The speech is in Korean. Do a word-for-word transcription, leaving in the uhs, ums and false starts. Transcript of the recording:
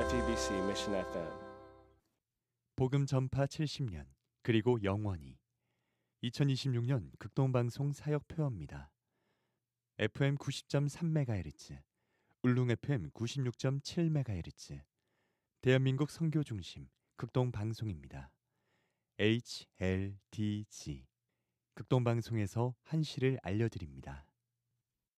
티비씨 Mission 에프엠. 복음 전파 칠십 년 그리고 영원히 이천이십육 년 극동방송 사역표어입니다. 에프엠 구십 점 삼 메가헤르츠, 울릉 에프엠 구십육 점 칠 메가헤르츠, 대한민국 선교중심 극동방송입니다. 에이치엘디지 극동방송에서 한시를 알려드립니다.